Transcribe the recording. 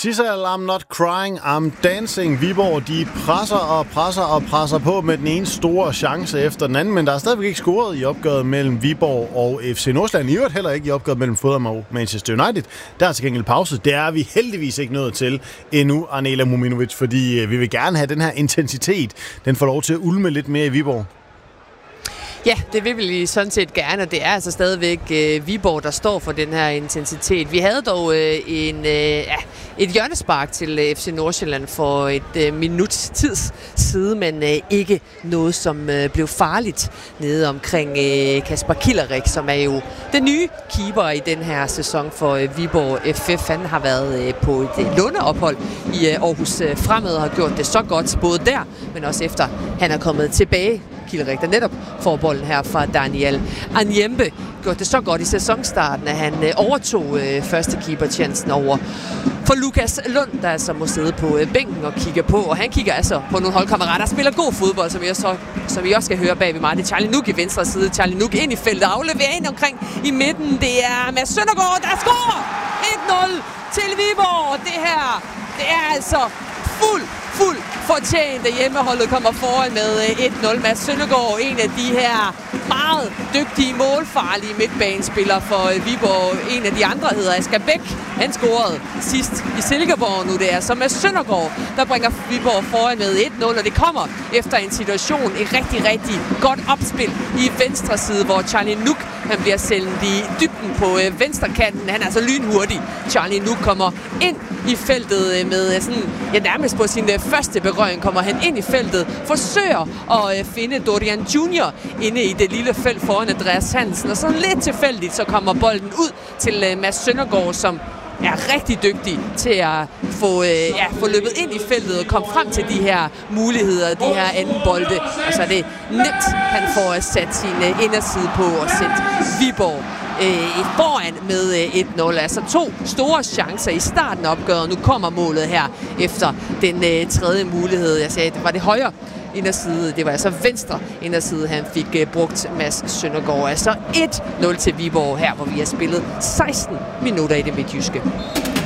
Sissel, I'm not crying, I'm dancing. Viborg, de presser på med den ene store chance efter den anden, men der er stadigvæk ikke scoret i opgøret mellem Viborg og FC Nordsjælland. I øvrigt heller ikke i opgøret mellem Fulham og Manchester United. Der er til gengæld pause. Det er vi heldigvis ikke nået til endnu, Arnela Muminovic, fordi vi vil gerne have den her intensitet. Den får lov til at ulme lidt mere i Viborg. Ja, det vil vi sådan set gerne, og det er altså stadigvæk Viborg, der står for den her intensitet. Vi havde dog et hjørnespark til FC Nordsjælland for et minuts tids side, men ikke noget, som blev farligt nede omkring Kasper Kilderik, som er jo den nye keeper i den her sæson for Viborg FF. Han har været på et låneophold i Aarhus Fremad og har gjort det så godt, både der, men også efter han er kommet tilbage. Kilderik, der netop får bolden her fra Daniel Anyembe, gjorde det så godt i sæsonstarten, at han overtog første keeper-chancen over for Lukas Lund, der altså må sidde på bænken og kigge på, og han kigger altså på nogle holdkammerater, der spiller god fodbold, som vi også skal høre bag ved mig. Det er Charlie Nuk i venstre side, Charlie Nuk ind i feltet, afleverer ind omkring i midten, det er Mads Søndergaard, der scorer 1-0 til Viborg. Det her, det er altså fuld fortjent, at hjemmeholdet kommer foran med 1-0. Mads Søndergaard, en af de her meget dygtige, målfarlige midtbanespillere for Viborg. En af de andre hedder Asger Bæk. Han scorede sidst i Silkeborg nu. Det er så Mads Søndergaard, der bringer Viborg foran med 1-0, og det kommer efter en situation, et rigtig godt opspil i venstre side, hvor Charlie Nuk, han bliver sendt i dybden på venstrekanten. Han er altså lynhurtig. Charlie Nuk kommer ind i feltet med sådan, nærmest på sin første berøring kommer han ind i feltet, forsøger at finde Dorian Junior inde i det lille felt foran Andreas Hansen, og sådan lidt tilfældigt, så kommer bolden ud til Mads Søndergaard, som er rigtig dygtig til at få løbet ind i feltet og komme frem til de her muligheder, de her anden bolde. Og så er det nemt, han får sat sin inderside på og sætte Viborg foran med 1-0. Altså 2 store chancer i starten af opgøret. Nu kommer målet her efter den tredje mulighed. Jeg sagde, det var det højre inderside. Det var altså venstre inderside, han fik brugt Mads Søndergaard. Altså 1-0 til Viborg her, hvor vi har spillet 16 minutter i det midtjyske.